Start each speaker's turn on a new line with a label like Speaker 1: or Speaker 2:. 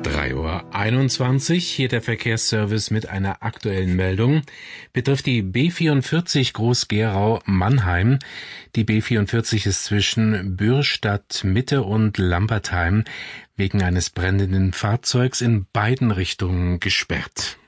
Speaker 1: 3:21 Uhr, hier der Verkehrsservice mit einer aktuellen Meldung. Betrifft die B44 Groß-Gerau-Mannheim. Die B44 ist zwischen Bürstadt Mitte und Lampertheim wegen eines brennenden Fahrzeugs in beiden Richtungen gesperrt.